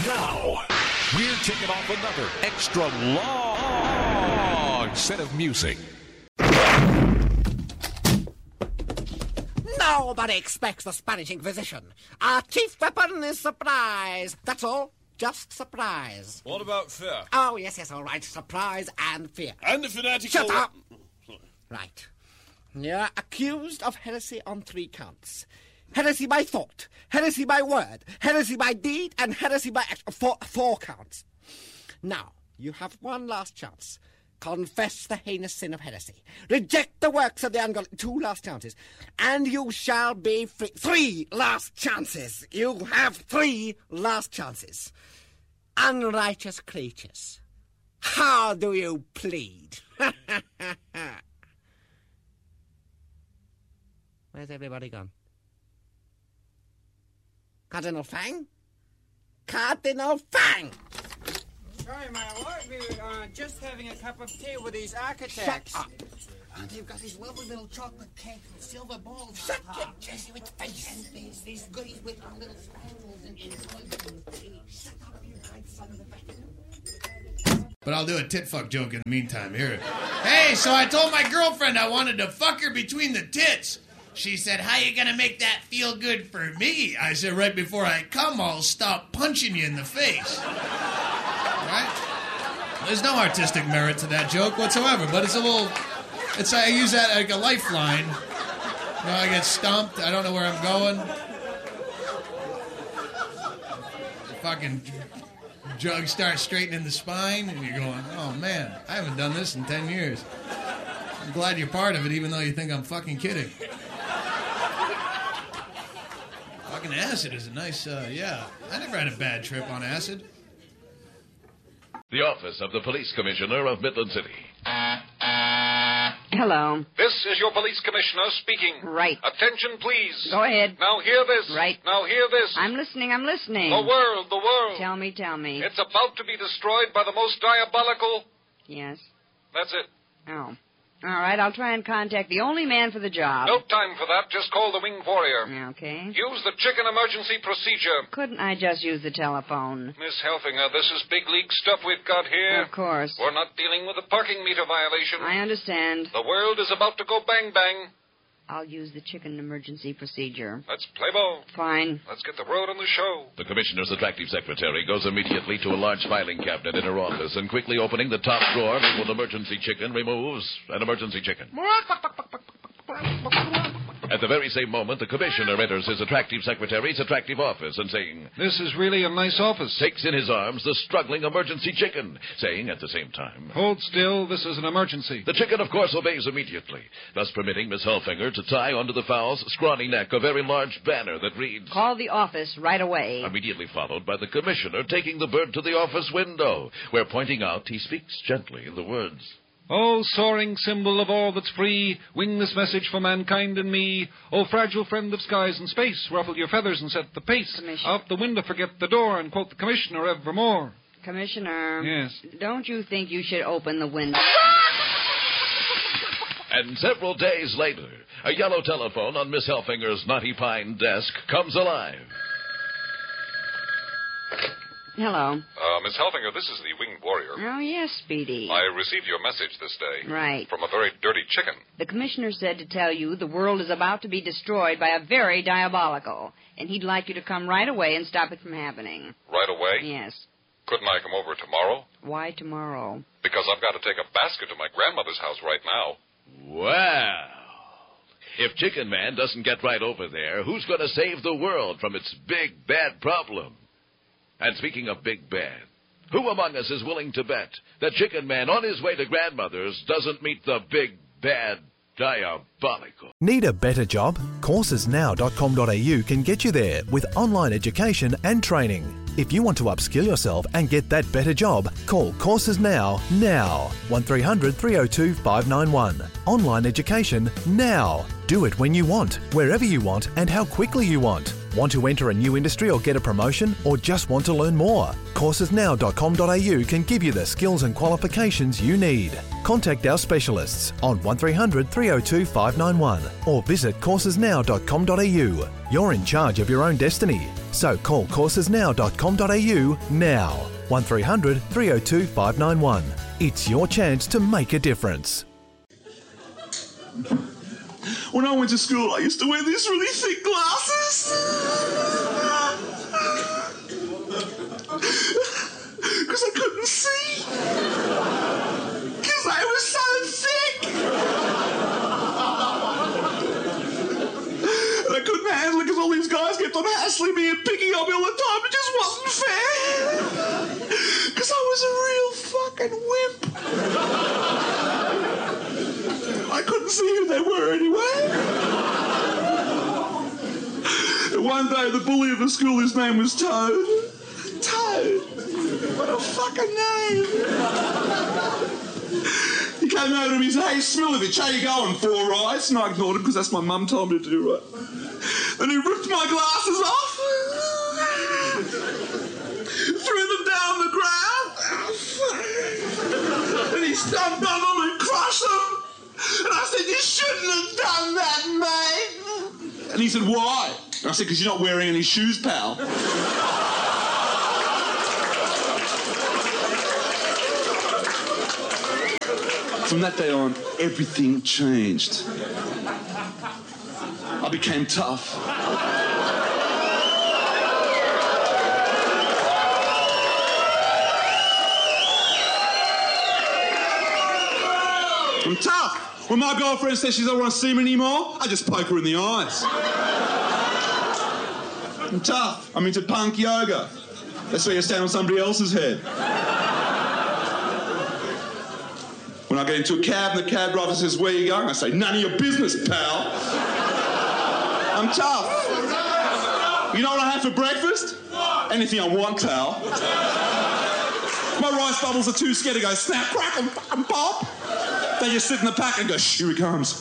Now, we're kicking off another extra long set of music. Nobody expects the Spanish Inquisition. Our chief weapon is surprise. That's all. Just surprise. What about fear? Oh, yes, all right. Surprise and fear. And the fanatical... Shut up! Right. You're accused of heresy on 3 counts. Heresy by thought, heresy by word, heresy by deed, and heresy by action. 4 counts. Now, you have one last chance. Confess the heinous sin of heresy. Reject the works of the ungodly. 2 last chances. And you shall be free. 3 last chances. You have 3 last chances. Unrighteous creatures. How do you plead? Where's everybody gone? Cardinal Fang? Cardinal Fang! Sorry, my lord, we were just having a cup of tea with these architects. Shut up! And they've got these lovely little chocolate cakes with silver balls. Shut on your top. Jesuit face! And these goodies with little spangles and Shut up, you great son of the Vatican. But I'll do a tit-fuck joke in the meantime. Here. Hey, so I told my girlfriend I wanted to fuck her between the tits. She said, how you gonna make that feel good for me? I said, right before I come, I'll stop punching you in the face. Right? There's no artistic merit to that joke whatsoever, but it's a little... I use that like a lifeline. You know, I get stumped. I don't know where I'm going. The fucking jug starts straightening the spine, and you're going, oh, man, I haven't done this in 10 years. I'm glad you're part of it, even though you think I'm fucking kidding. Fucking acid is a nice, yeah. I never had a bad trip on acid. The office of the Police Commissioner of Midland City. Hello. This is your police commissioner speaking. Right. Attention, please. Go ahead. Now hear this. Right. Now hear this. I'm listening. The world. Tell me. It's about to be destroyed by the most diabolical... Yes. That's it. Oh. All right, I'll try and contact the only man for the job. No time for that. Just call the Winged Warrior. Okay. Use the chicken emergency procedure. Couldn't I just use the telephone? Miss Helfinger, this is big league stuff we've got here. Of course. We're not dealing with a parking meter violation. I understand. The world is about to go bang-bang. I'll use the chicken emergency procedure. Let's play ball. Fine. Let's get the word on the show. The commissioner's attractive secretary goes immediately to a large filing cabinet in her office and quickly opening the top drawer with emergency chicken removes an emergency chicken. At the very same moment, the commissioner enters his attractive secretary's attractive office and saying, This is really a nice office. Takes in his arms the struggling emergency chicken, saying at the same time, Hold still, this is an emergency. The chicken, of course, obeys immediately, thus permitting Miss Helfinger to tie onto the fowl's scrawny neck a very large banner that reads, Call the office right away. Immediately followed by the commissioner taking the bird to the office window, where, pointing out, he speaks gently the words, Oh, soaring symbol of all that's free, wing this message for mankind and me. Oh, fragile friend of skies and space, ruffle your feathers and set the pace. Out the window, forget the door, and quote the commissioner evermore. Commissioner. Yes. Don't you think you should open the window? And several days later, a yellow telephone on Miss Helfinger's knotty pine desk comes alive. Hello. Miss Helfinger, this is the Winged Warrior. Oh, yes, Speedy. I received your message this day. Right. From a very dirty chicken. The commissioner said to tell you the world is about to be destroyed by a very diabolical, and he'd like you to come right away and stop it from happening. Right away? Yes. Couldn't I come over tomorrow? Why tomorrow? Because I've got to take a basket to my grandmother's house right now. Well, if Chicken Man doesn't get right over there, who's going to save the world from its big, bad problem? And speaking of big bad, who among us is willing to bet that Chicken Man on his way to grandmother's doesn't meet the big, bad, diabolical? Need a better job? Coursesnow.com.au can get you there with online education and training. If you want to upskill yourself and get that better job, call Courses Now. 1300 302 591. Online education now. Do it when you want, wherever you want, and how quickly you want. Want to enter a new industry or get a promotion, or just want to learn more? Coursesnow.com.au can give you the skills and qualifications you need. Contact our specialists on 1300 302 591 or visit coursesnow.com.au. You're in charge of your own destiny. So call coursesnow.com.au now. 1300 302 591. It's your chance to make a difference. When I went to school, I used to wear these really thick glasses. Because I couldn't see. Because I was so thick. And I couldn't handle it because all these guys kept on hassling me and picking on me all the time. It just wasn't fair. Because I was a real fucking wimp. I couldn't see who they were anyway. And one day, the bully of the school, his name was Toad. Toad. What a fucking name. He came over to me and said, "Hey, Smilovich, how you going? 4 rights?" And I ignored him because that's my mum told me to do, right? Then he ripped my glasses off, threw them down the ground, and he stomped on them and crushed them. And I said, "You shouldn't have done that, mate." And he said, "Why?" And I said, "Because you're not wearing any shoes, pal." From that day on, everything changed. I became tough. I'm tough. When my girlfriend says she doesn't want to see me anymore, I just poke her in the eyes. I'm tough. I'm into punk yoga. That's where you stand on somebody else's head. When I get into a cab and the cab driver says, "Where you going?" I say, "None of your business, pal." I'm tough. You know what I have for breakfast? Anything I want, pal. My rice bubbles are too scared to go snap, crackle, fucking pop. They just sit in the pack and go, "Here he comes."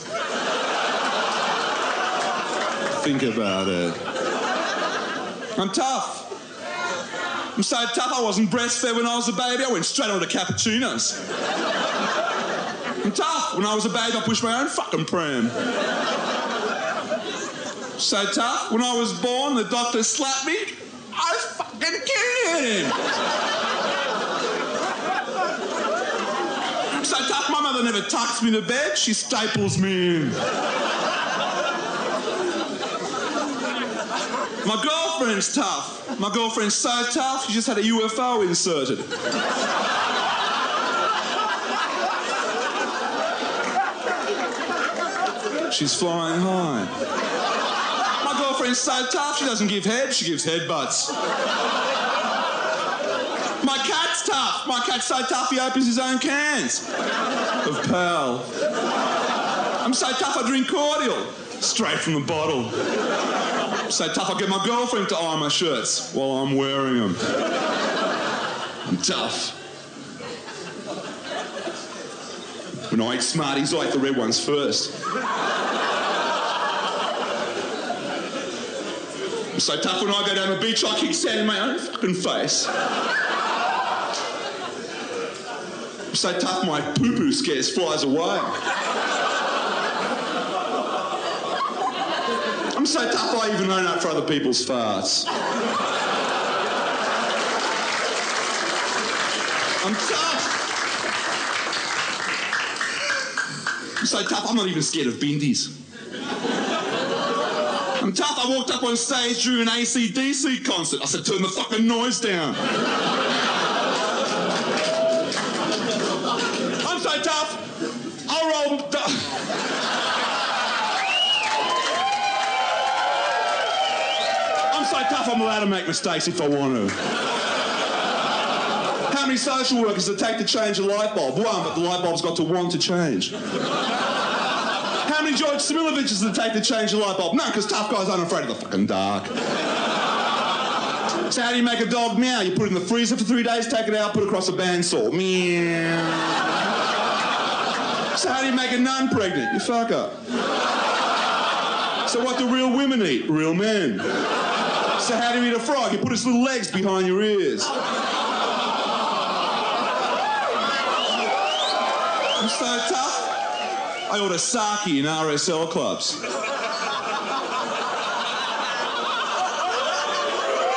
Think about it. I'm tough. I'm so tough I wasn't breastfed when I was a baby. I went straight on to cappuccinos. I'm tough. When I was a baby, I pushed my own fucking pram. So tough. When I was born, the doctor slapped me. I fucking killed him. So tough, my mother never tucks me to bed. She staples me in. My girlfriend's tough. My girlfriend's so tough, she just had a UFO inserted. She's flying high. My girlfriend's so tough, she doesn't give head, she gives headbutts. My cat's tough. My cat's so tough he opens his own cans of Pal. I'm so tough I drink cordial straight from the bottle. I'm so tough I get my girlfriend to iron my shirts while I'm wearing them. I'm tough. When I eat Smarties, I eat the red ones first. I'm so tough when I go down the beach, I kick sand in my own fucking face. I'm so tough my poo-poo scares flies away. I'm so tough I even own up for other people's farts. I'm tough. I'm so tough I'm not even scared of bindies. I'm tough. I walked up on stage during an AC/DC concert. I said, "Turn the fucking noise down." I'm so tough. I'll roll. I'm so tough I'm allowed to make mistakes if I want to. How many social workers does it take to change a light bulb? One, but the light bulb's got to want to change. How many George Smiloviches does it take to change a light bulb? None, because tough guys aren't afraid of the fucking dark. So how do you make a dog meow? You put it in the freezer for 3 days, take it out, put it across a bandsaw. Meow. So how do you make a nun pregnant? You fuck her. So what do real women eat? Real men. So how do you eat a frog? You put its little legs behind your ears. I'm so tough. I order sake in RSL clubs.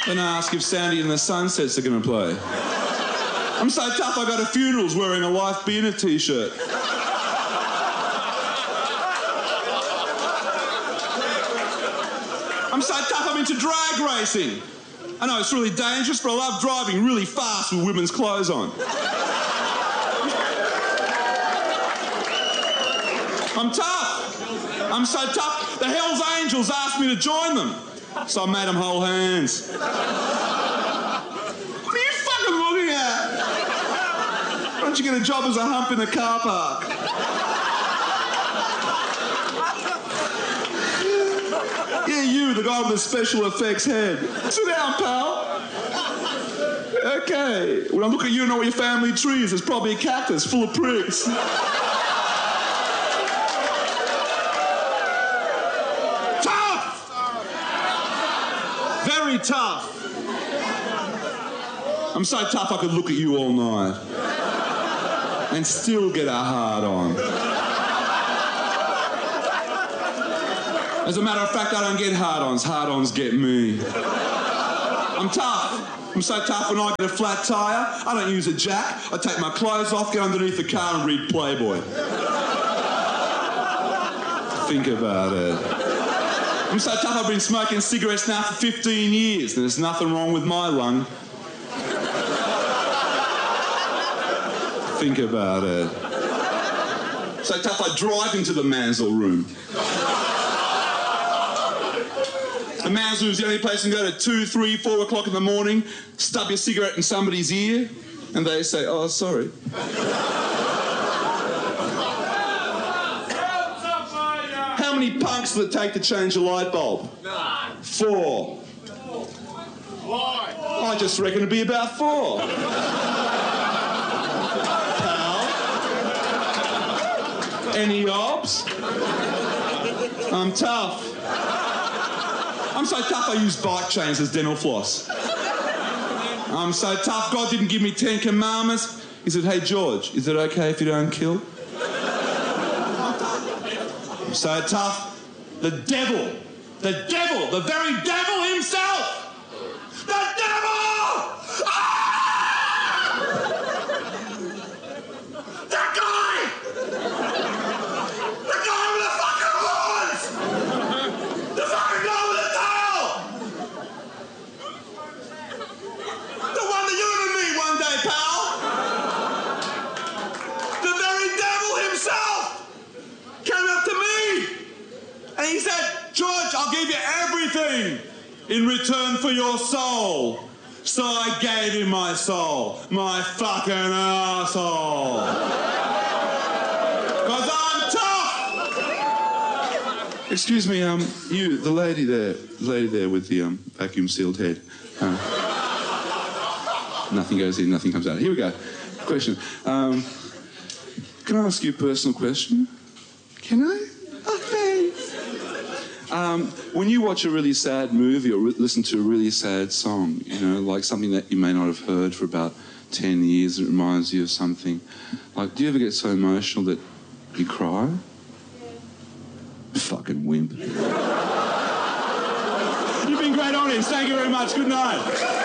Then I ask if Sandy and the Sunsets are going to play. I'm so tough I go to funerals wearing a Life Beer t-shirt. I'm so tough I'm into drag racing. I know it's really dangerous, but I love driving really fast with women's clothes on. I'm tough. I'm so tough. The Hells Angels asked me to join them, so I made them hold hands. What are you fucking looking at? Why don't you get a job as a hump in the car park? Yeah, you, the guy with the special effects head. Sit down, pal. Okay. When I look at you and know what your family tree is, it's probably a cactus full of pricks. Tough! Very tough. I'm so tough I could look at you all night and still get a hard on. As a matter of fact, I don't get hard-ons. Hard-ons get me. I'm tough. I'm so tough when I get a flat tyre, I don't use a jack. I take my clothes off, get underneath the car and read Playboy. Think about it. I'm so tough I've been smoking cigarettes now for 15 years and there's nothing wrong with my lung. Think about it. So tough I drive into the Mansell room. The Mansell is the only place you can go to 2, 3, 4 o'clock in the morning, stub your cigarette in somebody's ear, and they say, oh, sorry. How many punks does it take to change a light bulb? 4. Why? I just reckon it'd be about 4. Pal? Any obs? I'm tough. I'm so tough I use bike chains as dental floss. I'm so tough God didn't give me 10 commandments. He said, hey George, is it okay if you don't kill? I'm so tough. The devil, the very devil himself! The devil! Ah! That guy! The guy with the fucking horns! The fucking guy with the tail! The one that you're gonna meet one day, pal! The very devil himself came up to me and he said, George, I'll give you everything in return for your soul. So I gave him my soul, my fucking asshole. Because I'm tough! Excuse me, you, the lady there with the vacuum sealed head. Nothing goes in, nothing comes out. Here we go. Question. Can I ask you a personal question? Can I? Oh, thanks. When you watch a really sad movie or listen to a really sad song, you know, like something that you may not have heard for about 10 years, it reminds you of something. Like, do you ever get so emotional that you cry? Fucking wimp. You've been great audience. Thank you very much. Good night.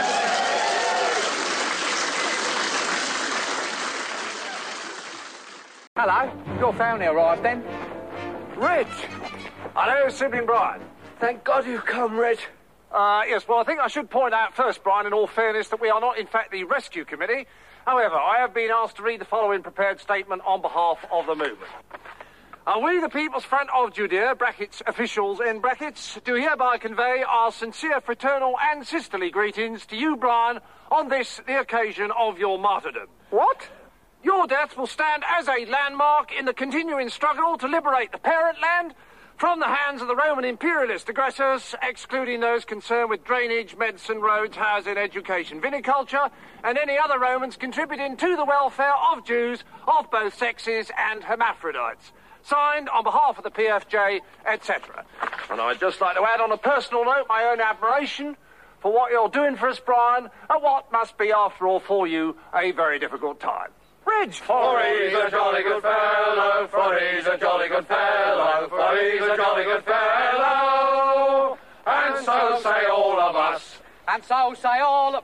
Hello, your family arrived then? Rich! Hello, sibling Brian. Thank God you've come, Rich. Yes, well, I think I should point out first, Brian, in all fairness, that we are not, in fact, the rescue committee. However, I have been asked to read the following prepared statement on behalf of the movement. We, the People's Front of Judea, brackets, officials, end brackets, do hereby convey our sincere fraternal and sisterly greetings to you, Brian, on this, the occasion of your martyrdom. What? Your death will stand as a landmark in the continuing struggle to liberate the parent land from the hands of the Roman imperialist aggressors, excluding those concerned with drainage, medicine, roads, housing, education, viniculture, and any other Romans contributing to the welfare of Jews of both sexes and hermaphrodites. Signed on behalf of the PFJ, etc. And I'd just like to add on a personal note my own admiration for what you're doing for us, Brian, at what must be, after all, for you, a very difficult time. Reg! For he's a jolly good fellow, for he's a jolly good fellow, for he's a jolly good fellow. And so say all of us, And so say all...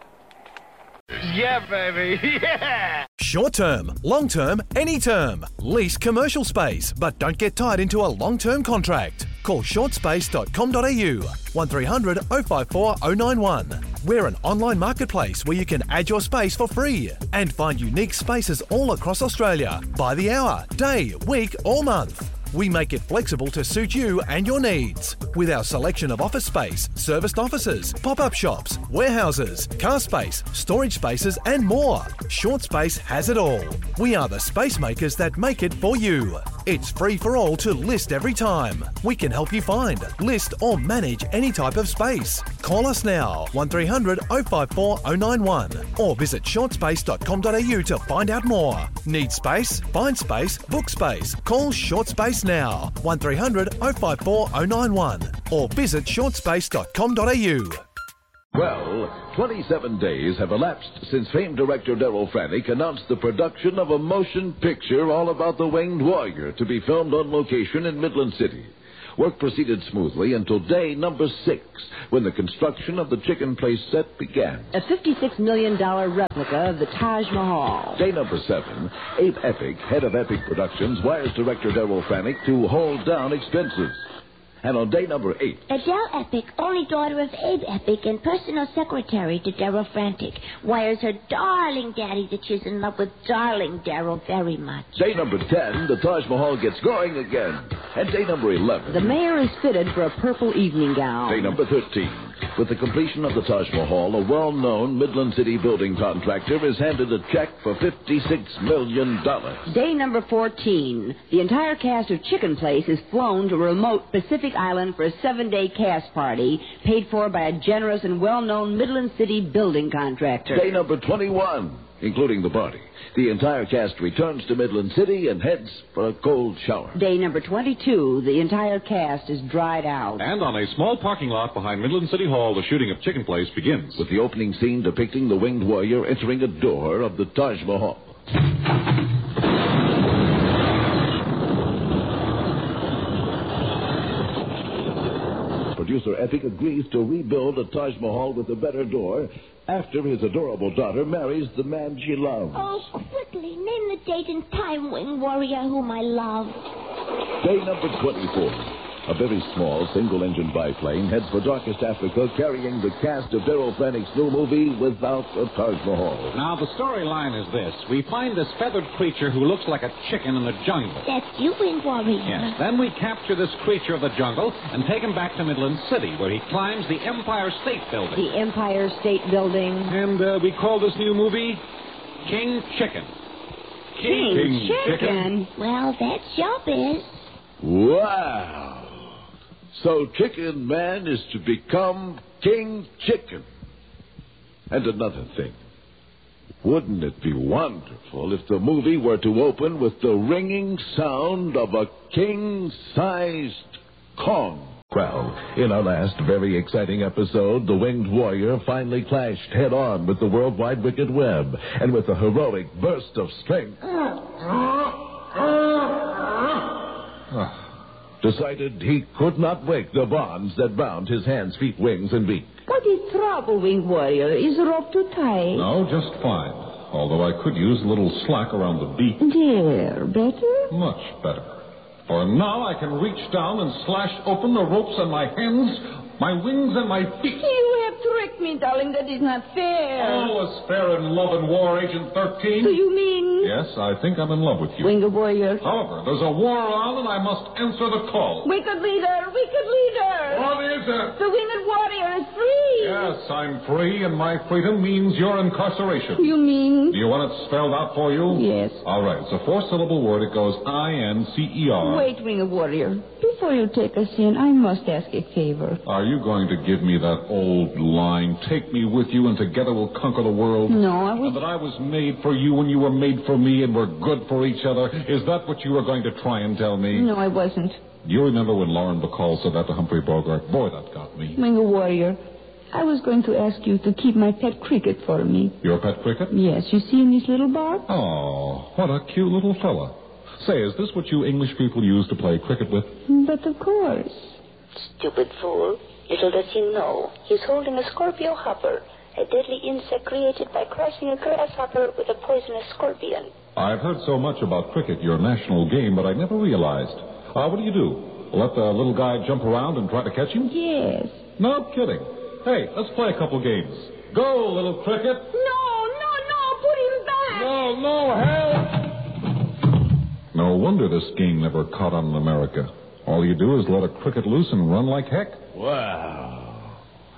Yeah, baby, yeah! Short term, long term, any term. Lease commercial space, but don't get tied into a long-term contract. Call shortspace.com.au 1300 054 091. We're an online marketplace where you can add your space for free and find unique spaces all across Australia by the hour, day, week or month. We make it flexible to suit you and your needs. With our selection of office space, serviced offices, pop-up shops, warehouses, car space, storage spaces and more. Short Space has it all. We are the space makers that make it for you. It's free for all to list every time. We can help you find, list or manage any type of space. Call us now, 1300 054 091 or visit shortspace.com.au to find out more. Need space? Find space, book space. Call Short Space now, 1300 054 091 or visit shortspace.com.au. Well, 27 days have elapsed since famed director Daryl Frannick announced the production of a motion picture all about the Winged Warrior to be filmed on location in Midland City. Work proceeded smoothly until day number 6, when the construction of the Chicken Place set began. A $56 million replica of the Taj Mahal. Day number 7, Abe Epic, head of Epic Productions, wires director Daryl Frannick to hold down expenses. And on day number 8... Adele Epic, only daughter of Abe Epic and personal secretary to Daryl Frantic, wires her darling daddy that she's in love with darling Daryl very much. Day number 10, the Taj Mahal gets going again. And day number 11... The mayor is fitted for a purple evening gown. Day number 13... With the completion of the Taj Mahal, a well-known Midland City building contractor is handed a check for $56 million. Day number 14. The entire cast of Chicken Place is flown to a remote Pacific island for a 7-day cast party, paid for by a generous and well-known Midland City building contractor. Day number 21, including the party. The entire cast returns to Midland City and heads for a cold shower. Day number 22, the entire cast is dried out. And on a small parking lot behind Midland City Hall, the shooting of Chicken Place begins. With the opening scene depicting the Winged Warrior entering a door of the Taj Mahal. Producer Epic agrees to rebuild a Taj Mahal with a better door after his adorable daughter marries the man she loves. Oh, quickly, name the date and time, Winged Warrior, whom I love. Day number 24. A very small single-engine biplane heads for darkest Africa, carrying the cast of Daryl Frannick's new movie, Without a Taj Mahal. Now, the storyline is this. We find this feathered creature who looks like a chicken in the jungle. That's you, Winged Warrior. Yes. Then we capture this creature of the jungle and take him back to Midland City, where he climbs the Empire State Building. The Empire State Building. And we call this new movie King Chicken. King Chicken? Well, that's your biz. Wow. So Chicken Man is to become King Chicken. And another thing. Wouldn't it be wonderful if the movie were to open with the ringing sound of a king-sized Kong? Well, in our last very exciting episode, the Winged Warrior finally clashed head-on with the Worldwide Wicked Web, and with a heroic burst of strength, decided he could not break the bonds that bound his hands, feet, wings, and beak. What is trouble, Winged Warrior? Is the rope too tight? No, just fine. Although I could use a little slack around the beak. There, better? Much better. For now I can reach down and slash open the ropes on my hands, my wings, and my feet. You have tricked me, darling. That is not fair. All is fair in love and war, Agent 13. Do you mean? Yes, I think I'm in love with you. Winged Warrior. However, there's a war on, and I must answer the call. Wicked leader! Wicked leader! What is it? The Winged Warrior is free! Yes, I'm free, and my freedom means your incarceration. You mean? Do you want it spelled out for you? Yes. All right, it's a 4-syllable word. It goes I-N-C-E-R. Wait, Winged Warrior. Before you take us in, I must ask a favor. Are you going to give me that old line, take me with you and together we'll conquer the world? No, I would... And that I was made for you and you were made for me and we're good for each other? Is that what you were going to try and tell me? No, I wasn't. You remember when Lauren Bacall said that to Humphrey Bogart? Boy, that got me. Winged Warrior, I was going to ask you to keep my pet cricket for me. Your pet cricket? Yes, you see in this little box? Oh, what a cute little fella. Say, is this what you English people use to play cricket with? But of course. Stupid fool. Little does he know, he's holding a Scorpio hopper, a deadly insect created by crossing a grasshopper with a poisonous scorpion. I've heard so much about cricket, your national game, but I never realized. What do? Let the little guy jump around and try to catch him? Yes. No kidding. Hey, let's play a couple games. Go, little cricket. No, put him back. No, help. No wonder this game never caught on in America. All you do is let a cricket loose and run like heck. Wow.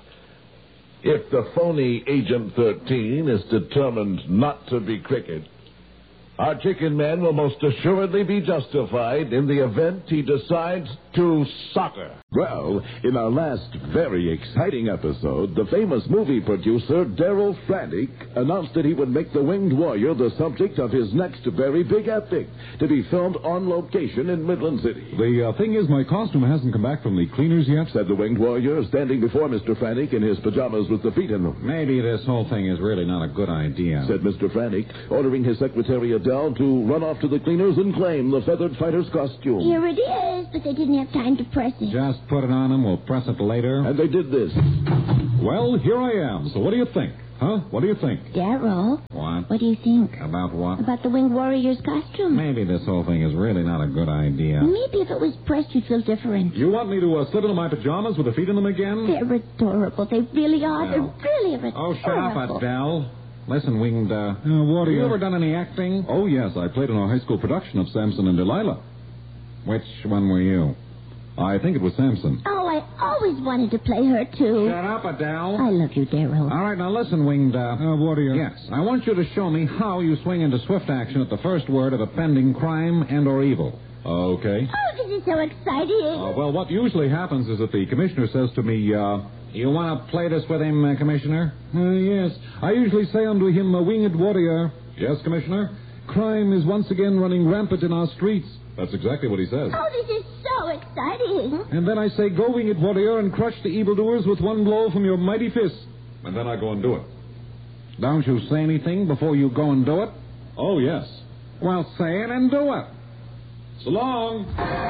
If the phony Agent 13 is determined not to be cricket, our chicken man will most assuredly be justified in the event he decides to soccer. Well, in our last very exciting episode, the famous movie producer Daryl Frantic announced that he would make The Winged Warrior the subject of his next very big epic, to be filmed on location in Midland City. The thing is, my costume hasn't come back from the cleaners yet, said the Winged Warrior, standing before Mr. Frantic in his pajamas with the feet in them. Maybe this whole thing is really not a good idea, said Mr. Frantic, ordering his secretary Adele to run off to the cleaners and claim the feathered fighter's costume. Here it is, but they didn't have time to press it. Just put it on them. We'll press it later. And they did this. Well, here I am. So what do you think? Huh? What do you think? Darryl. What do you think? About what? About the Winged Warrior's costume. Maybe this whole thing is really not a good idea. Maybe if it was pressed, you'd feel different. You want me to slip into my pajamas with the feet in them again? They're adorable. They really are. They're really adorable. Oh, shut up, Adele. Listen, Winged, what have you ever done any acting? Oh, yes. I played in a high school production of Samson and Delilah. Which one were you? I think it was Samson. Oh, I always wanted to play her, too. Shut up, Adele. I love you, Daryl. All right, now listen, Winged. what are you? Yes, I want you to show me how you swing into swift action at the first word of a pending crime and or evil. Okay. Oh, this is so exciting. Well, what usually happens is that the commissioner says to me, You want to play this with him, Commissioner? Yes. I usually say unto him, Winged Warrior. Yes, Commissioner? Crime is once again running rampant in our streets. That's exactly what he says. Oh, this is so exciting. And then I say, Go, Winged Warrior, and crush the evildoers with one blow from your mighty fist. And then I go and do it. Don't you say anything before you go and do it? Oh, yes. Well, say it and do it. So long.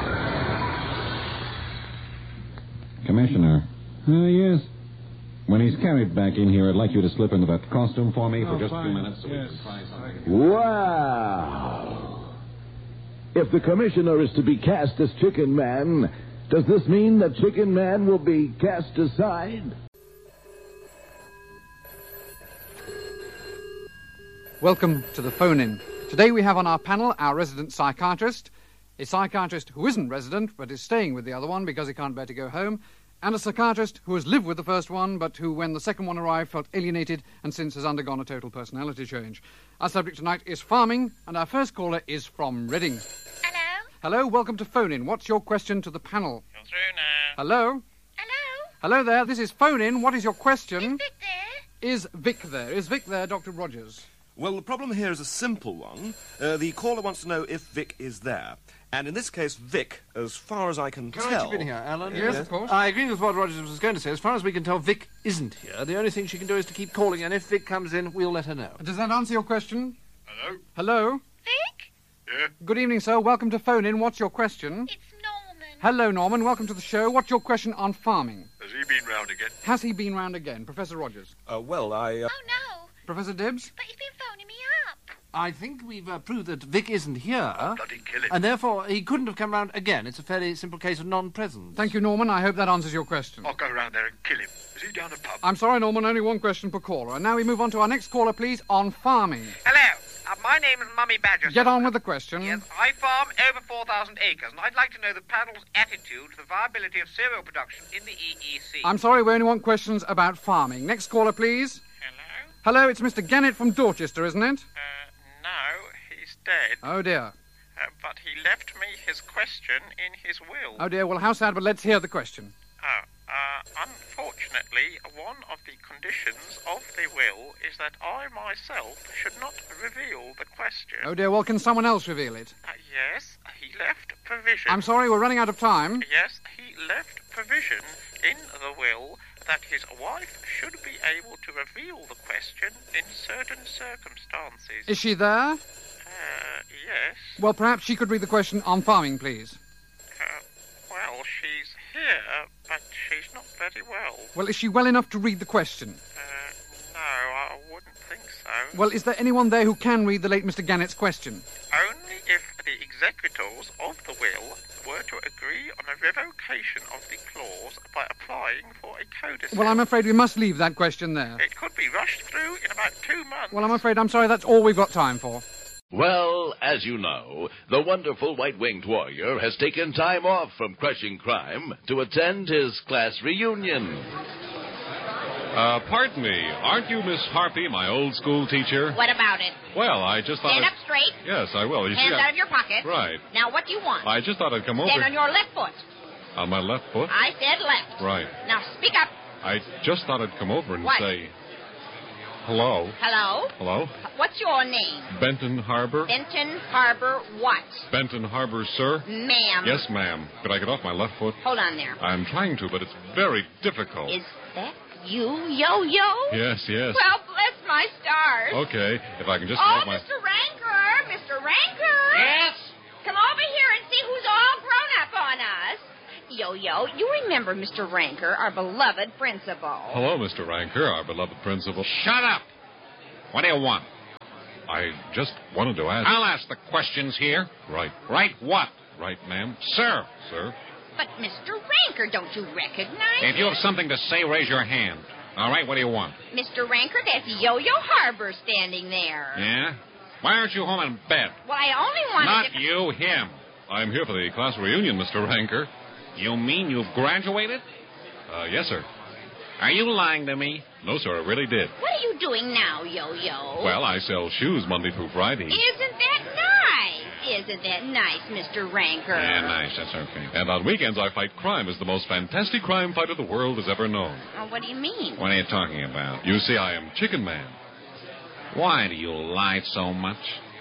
Commissioner. Yes. When he's carried back in here, I'd like you to slip into that costume for me for just fine. a few minutes so yes. we can try something. Wow. If the commissioner is to be cast as Chicken Man, does this mean that Chicken Man will be cast aside? Welcome to the phone-in. Today we have on our panel our resident psychiatrist, a psychiatrist who isn't resident but is staying with the other one because he can't bear to go home, and a psychiatrist who has lived with the first one but who, when the second one arrived, felt alienated and since has undergone a total personality change. Our subject tonight is farming, and our first caller is from Reading. Hello? Hello, welcome to phone-in. What's your question to the panel? You're through now. Hello? Hello? Hello there, this is phone-in. What is your question? Is Vic there? Is Vic there? Is Vic there, Dr. Rogers? Well, the problem here is a simple one. The caller wants to know if Vic is there. And in this case, Vic, as far as I can tell... Can I chip in here, Alan? Yes, of course. I agree with what Rogers was going to say. As far as we can tell, Vic isn't here. The only thing she can do is to keep calling, and if Vic comes in, we'll let her know. Does that answer your question? Hello? Hello? Vic? Yeah? Good evening, sir. Welcome to Phone In. What's your question? It's Norman. Hello, Norman. Welcome to the show. What's your question on farming? Has he been round again? Has he been round again? Professor Rogers. Well, I... Oh, no. Professor Dibbs? But he's been phoning me up. I think we've proved that Vic isn't here. Bloody kill him. And therefore, he couldn't have come round again. It's a fairly simple case of non-presence. Thank you, Norman. I hope that answers your question. I'll go round there and kill him. Is he down the pub? I'm sorry, Norman. Only one question per caller. And now we move on to our next caller, please, on farming. Hello. My name is Mummy Badger. Get on with the question. Yes, I farm over 4,000 acres, and I'd like to know the panel's attitude to the viability of cereal production in the EEC. I'm sorry, we only want questions about farming. Next caller, please. Hello? Hello, it's Mr. Gannett from Dorchester, isn't it? No, he's dead. Oh, dear. But he left me his question in his will. Oh, dear. Well, how sad, but let's hear the question. Unfortunately, one of the conditions of the will is that I myself should not reveal the question. Oh, dear. Well, can someone else reveal it? Yes, he left provision. I'm sorry, we're running out of time. Yes, he left provision in the will that his wife should be able to reveal the question in certain circumstances. Is she there? Yes. Well, perhaps she could read the question on farming, please. Well, she's here, but she's not very well. Well, is she well enough to read the question? No, I wouldn't think so. Well, is there anyone there who can read the late Mr. Gannett's question? Only if the executors of the will were to agree on a revocation of the clause by applying for a codicil. Well, I'm afraid we must leave that question there. It could be rushed through in about 2 months. Well, I'm sorry, that's all we've got time for. Well, as you know, the wonderful white-winged warrior has taken time off from crushing crime to attend his class reunion. Pardon me, aren't you Miss Harpy, my old school teacher? What about it? Well, I just thought... Stand up straight. Yes, I will. You Hands see, out of your pocket. Right. Now, what do you want? I just thought I'd come over... Stand on your left foot. On my left foot? I said left. Right. Now, speak up. I just thought I'd come over and What? say... Hello? Hello? Hello? What's your name? Benton Harbor? Benton Harbor what? Benton Harbor, sir? Ma'am. Yes, ma'am. Could I get off my left foot? Hold on there. I'm trying to, but it's very difficult. Is that you, Yo-Yo? Yes. Well, bless my stars. Okay, if I can just... Oh, get my... Mr. Ranker! Mr. Ranker! Yes? Come over here and see who's all grown up on us. Yo-Yo, you remember Mr. Ranker, our beloved principal. Hello, Mr. Ranker, our beloved principal. Shut up! What do you want? I just wanted to ask... I'll ask the questions here. Right. Right what? Right, ma'am. Sir. Sir? But, Mr. Ranker, don't you recognize If you have something to say, raise your hand. All right, what do you want? Mr. Ranker, that's Yo-Yo Harbor standing there. Yeah? Why aren't you home in bed? Well, I only wanted Not to... you, him. I'm here for the class reunion, Mr. Ranker. You mean you've graduated? Yes, sir. Are you lying to me? No, sir, I really did. What are you doing now, Yo-Yo? Well, I sell shoes Monday through Friday. Isn't that nice? Isn't that nice, Mr. Ranker? Yeah, nice. That's okay. And on weekends, I fight crime as the most fantastic crime fighter the world has ever known. Oh, what do you mean? What are you talking about? You see, I am Chicken Man. Why do you lie so much?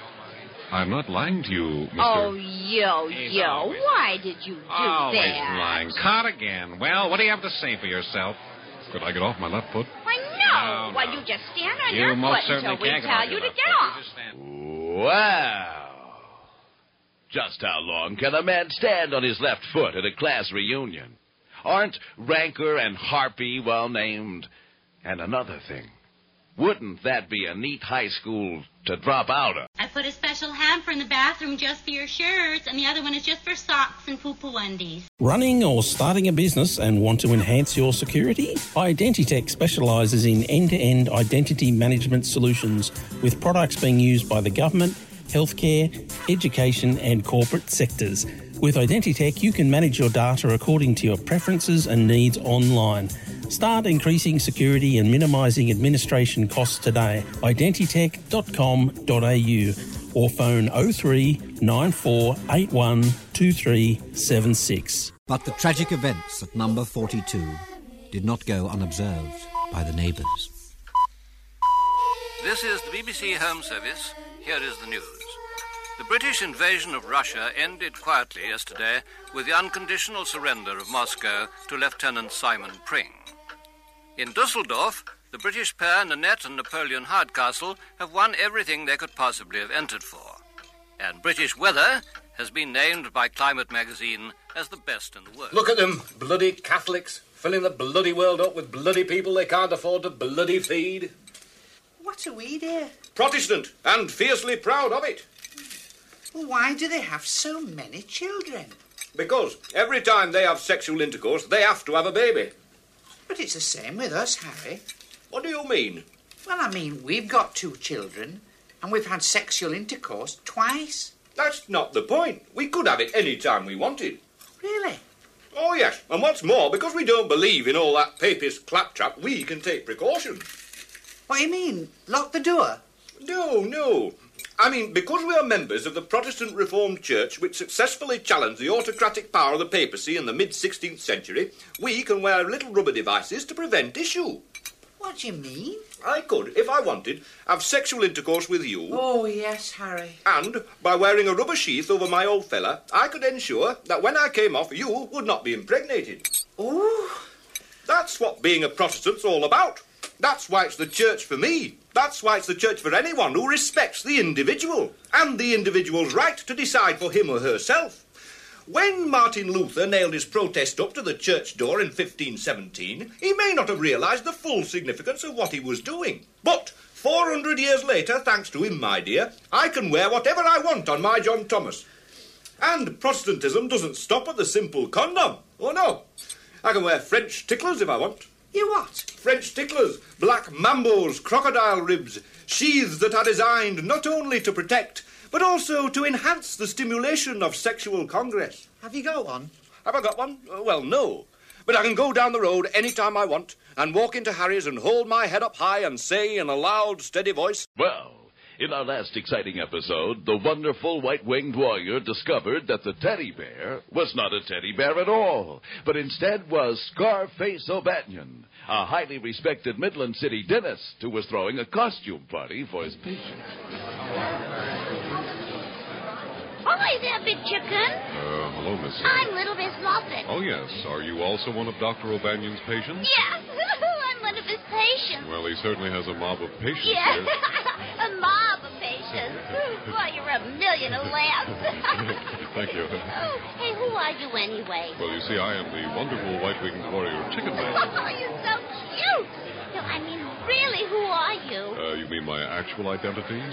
I'm not lying to you, Mr. Oh, Yo-Yo, why did you do Always that? lying. Caught again. Well, what do you have to say for yourself? Could I get off my left foot? Why, no. Why, you just stand on You your most foot certainly until we can't get tell off you your to left get foot. off. You just stand. Wow. Just how long can a man stand on his left foot at a class reunion? Aren't Ranker and Harpy well named? And another thing, wouldn't that be a neat high school to drop out of? I put a special hamper in the bathroom just for your shirts, and the other one is just for socks and poo-poo undies. Running or starting a business and want to enhance your security? Identitech specialises in end-to-end identity management solutions with products being used by the government, healthcare, education and corporate sectors. With Identitech, you can manage your data according to your preferences and needs online. Start increasing security and minimising administration costs today. Identitech.com.au or phone 03 9481 2376. But the tragic events at number 42 did not go unobserved by the neighbours. This is the BBC Home Service. Here is the news. The British invasion of Russia ended quietly yesterday with the unconditional surrender of Moscow to Lieutenant Simon Pring. In Dusseldorf, the British pair Nanette and Napoleon Hardcastle have won everything they could possibly have entered for. And British weather has been named by Climate magazine as the best in the world. Look at them, bloody Catholics, filling the bloody world up with bloody people they can't afford to bloody feed. What are we, dear? Protestant, and fiercely proud of it. Well, why do they have so many children? Because every time they have sexual intercourse, they have to have a baby. But it's the same with us, Harry. What do you mean? Well, I mean, we've got 2 children, and we've had sexual intercourse twice. That's not the point. We could have it any time we wanted. Really? Oh, yes. And what's more, because we don't believe in all that papist claptrap, we can take precautions. What do you mean? Lock the door? No. I mean, because we are members of the Protestant Reformed Church, which successfully challenged the autocratic power of the papacy in the mid-16th century, we can wear little rubber devices to prevent issue. What do you mean? I could, if I wanted, have sexual intercourse with you. Oh, yes, Harry. And, by wearing a rubber sheath over my old fella, I could ensure that when I came off, you would not be impregnated. Oh. That's what being a Protestant's all about. That's why it's the church for me. That's why it's the church for anyone who respects the individual and the individual's right to decide for him or herself. When Martin Luther nailed his protest up to the church door in 1517, he may not have realised the full significance of what he was doing. But 400 years later, thanks to him, my dear, I can wear whatever I want on my John Thomas. And Protestantism doesn't stop at the simple condom. Oh, no. I can wear French ticklers if I want. You what? French ticklers, black mambos, crocodile ribs, sheaths that are designed not only to protect, but also to enhance the stimulation of sexual congress. Have you got one? Have I got one? Well, no. But I can go down the road any time I want and walk into Harry's and hold my head up high and say in a loud, steady voice, Well, in our last exciting episode, the wonderful white-winged warrior discovered that the teddy bear was not a teddy bear at all, but instead was Scarface O'Banion, a highly respected Midland City dentist who was throwing a costume party for his patients. Hi there, Big Chicken. Hello, Miss. I'm Little Miss Muffet. Oh, yes. Are you also one of Dr. O'Banion's patients? Yes, I'm one of his patients. Well, he certainly has a mob of patients Yeah, here. a mob of patients. Boy, you're a million of laughs. Thank you. Oh, hey, who are you anyway? Well, you see, I am the wonderful white-winged warrior Chicken Man. Oh, you're so cute. No, I mean, really, who are you? You mean my actual identity?